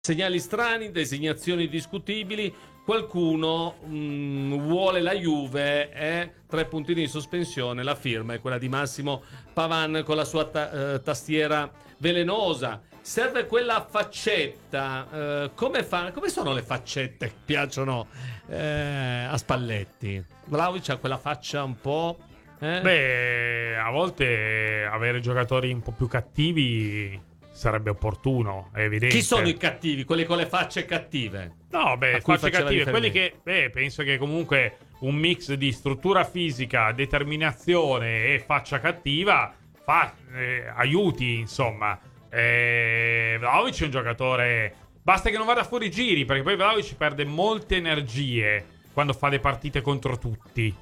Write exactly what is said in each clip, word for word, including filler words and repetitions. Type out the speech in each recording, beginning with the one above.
Segnali strani, designazioni discutibili, qualcuno mh, vuole la Juve e tre puntini di sospensione, la firma è quella di Massimo Pavan con la sua ta- eh, tastiera velenosa. Serve quella faccetta, eh, come, fa- come sono le faccette che piacciono eh, a Spalletti? Vlahovic ha quella faccia un po'... Eh? Beh, a volte avere giocatori un po' più cattivi sarebbe opportuno, è evidente. Chi sono i cattivi? Quelli con le facce cattive? No, beh, A cui facce faceva cattive, quelli riferimento. che, beh, penso che comunque un mix di struttura fisica, determinazione e faccia cattiva fa, eh, aiuti, insomma. Eh, Vlahovic è un giocatore, basta che non vada fuori giri, perché poi Vlahovic perde molte energie quando fa le partite contro tutti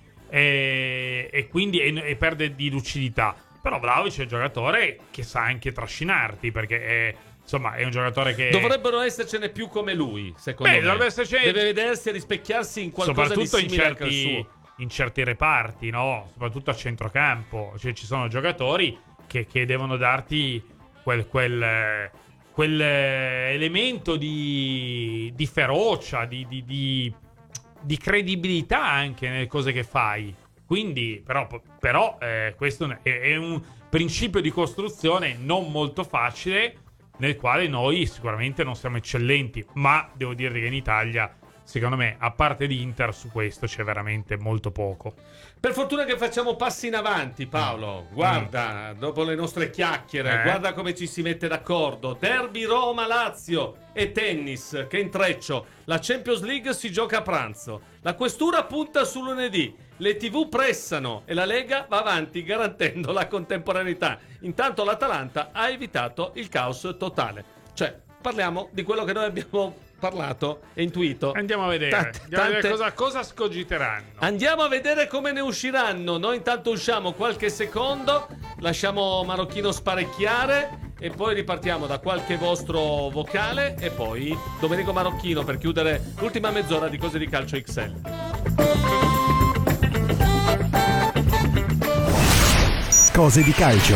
e, e quindi e, e perde di lucidità. Però Vlahovic è un giocatore che sa anche trascinarti, perché è, insomma, è un giocatore che... Dovrebbero essercene più come lui, secondo Beh, me. dovrebbe essercene... Deve vedersi e rispecchiarsi in qualcosa di soprattutto in simile anche al certi, suo. in certi reparti, no? Soprattutto a centrocampo. Cioè, ci sono giocatori che, che devono darti quel, quel, quel elemento di, di ferocia, di, di, di, di credibilità anche nelle cose che fai. Quindi, però, però eh, questo è, è un principio di costruzione non molto facile, nel quale noi sicuramente non siamo eccellenti, ma devo dire che in Italia, secondo me, a parte di Inter, su questo c'è veramente molto poco. Per fortuna che facciamo passi in avanti, Paolo. Guarda, mm. dopo le nostre chiacchiere, Eh? guarda come ci si mette d'accordo. Derby Roma-Lazio e tennis, che intreccio. La Champions League si gioca a pranzo. La questura punta sul lunedì. Le tivù pressano e la Lega va avanti garantendo la contemporaneità. Intanto l'Atalanta ha evitato il caos totale. Cioè, parliamo di quello che noi abbiamo parlato e intuito. Andiamo a vedere, Tante, Andiamo a vedere tante... cosa, cosa scogiteranno. Andiamo a vedere come ne usciranno. Noi intanto usciamo qualche secondo, lasciamo Marocchino sparecchiare e poi ripartiamo da qualche vostro vocale e poi Domenico Marocchino per chiudere l'ultima mezz'ora di Cose di Calcio X L. Cose di calcio.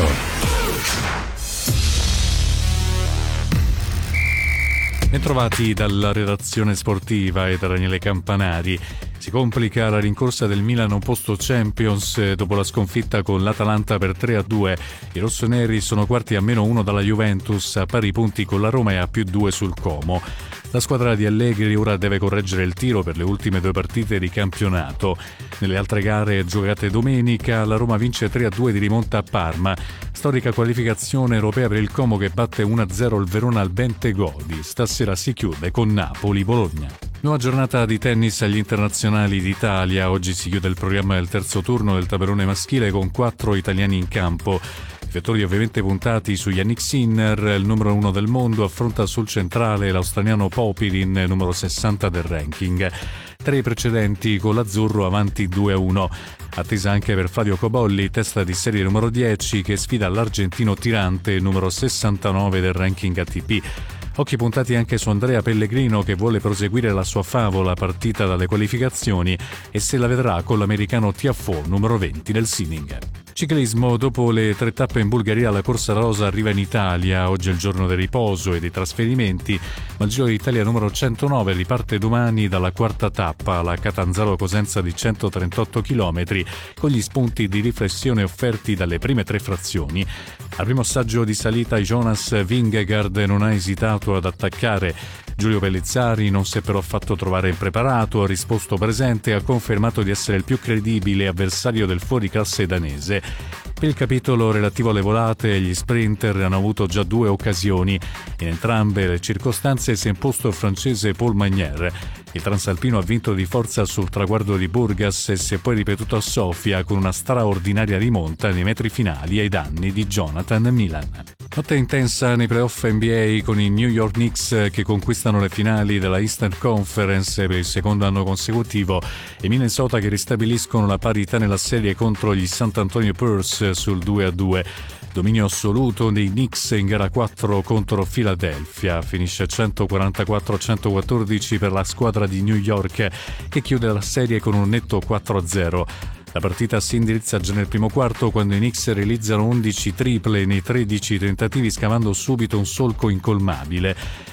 Bentrovati dalla redazione sportiva e da Daniele Campanari. Si complica la rincorsa del Milan posto Champions dopo la sconfitta con l'Atalanta per tre a due. I rossoneri sono quarti a meno uno dalla Juventus, a pari punti con la Roma e a più due sul Como. La squadra di Allegri ora deve correggere il tiro per le ultime due partite di campionato. Nelle altre gare giocate domenica, la Roma vince tre a due di rimonta a Parma. Storica qualificazione europea per il Como che batte uno a zero il Verona al Bentegodi. Stasera si chiude con Napoli-Bologna. Nuova giornata di tennis agli internazionali d'Italia. Oggi si chiude il programma del terzo turno del tabellone maschile con quattro italiani in campo. I vettori ovviamente puntati su Yannick Sinner, il numero uno del mondo, affronta sul centrale l'australiano Popilin, numero sessanta del ranking. Tra i precedenti con l'azzurro avanti due a uno. Attesa anche per Flavio Cobolli, testa di serie numero dieci, che sfida l'argentino Tirante, numero sessantanove del ranking A T P. Occhi puntati anche su Andrea Pellegrino, che vuole proseguire la sua favola partita dalle qualificazioni e se la vedrà con l'americano Tiafoe, numero venti del Seeding. Ciclismo, dopo le tre tappe in Bulgaria la Corsa Rosa arriva in Italia. Oggi è il giorno del riposo e dei trasferimenti, ma il Giro d'Italia numero centonove riparte domani dalla quarta tappa, la Catanzaro-Cosenza di centotrentotto chilometri, con gli spunti di riflessione offerti dalle prime tre frazioni. Al primo assaggio di salita Jonas Vingegaard non ha esitato ad attaccare. Giulio Pellizzari non si è però fatto trovare impreparato, ha risposto presente e ha confermato di essere il più credibile avversario del fuoriclasse danese. Per il capitolo relativo alle volate, gli sprinter hanno avuto già due occasioni. In entrambe le circostanze si è imposto il francese Paul Magnier. Il transalpino ha vinto di forza sul traguardo di Burgas e si è poi ripetuto a Sofia con una straordinaria rimonta nei metri finali ai danni di Jonathan Milan. Notte intensa nei playoff N B A con i New York Knicks che conquistano le finali della Eastern Conference per il secondo anno consecutivo e Minnesota che ristabiliscono la parità nella serie contro gli San Antonio Spurs sul due a due. Dominio assoluto dei Knicks in gara quattro contro Philadelphia. Finisce centoquarantaquattro a centoquattordici per la squadra di New York che chiude la serie con un netto quattro a zero. La partita si indirizza già nel primo quarto quando i Knicks realizzano undici triple nei tredici tentativi, scavando subito un solco incolmabile.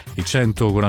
i centoquaranta